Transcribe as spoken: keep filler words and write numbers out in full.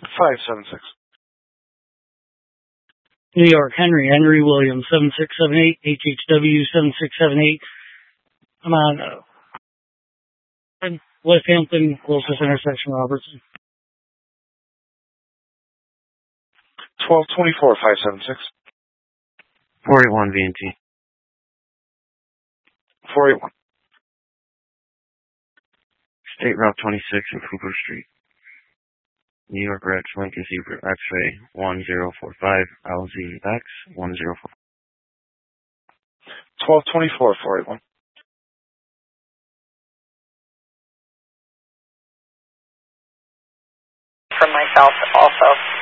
five seven six. New York, Henry, Henry Williams, seven six seven eight, H H W seven six seven eight. I'm on uh, West Hampton, closest intersection, Robertson. twelve twenty-four, five seven six. four eighty-one V and T. four eighty-one. State Route twenty-six and Cooper Street. New York Rex, Lincoln Zebra, X-ray one zero four five, L Z X one zero four five. twelve twenty-four, four eighty-one. From myself also.